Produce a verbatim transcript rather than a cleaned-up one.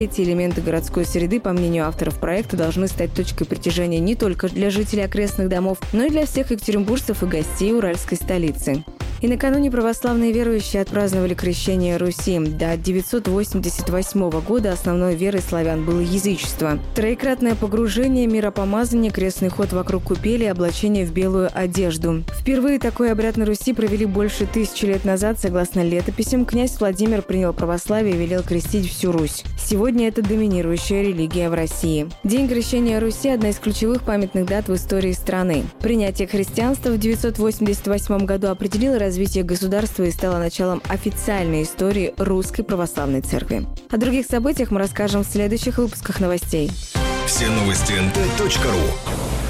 Эти элементы городской среды, по мнению авторов проекта, должны стать точкой притяжения не только для жителей окрестных домов, но и для всех екатеринбуржцев и гостей уральской столицы. И накануне православные верующие отпраздновали крещение Руси. До девятьсот восемьдесят восьмого года основной верой славян было язычество. Троекратное погружение, миропомазание, крестный ход вокруг купели и облачение в белую одежду. Впервые такой обряд на Руси провели больше тысячи лет назад. Согласно летописям, князь Владимир принял православие и велел крестить всю Русь. Сегодня это доминирующая религия в России. День крещения Руси – одна из ключевых памятных дат в истории страны. Принятие христианства в девятьсот восемьдесят восьмом году определило развитие государства и стало началом официальной истории Русской Православной Церкви. О других событиях мы расскажем в следующих выпусках новостей. Все новости эн тэ точка ру.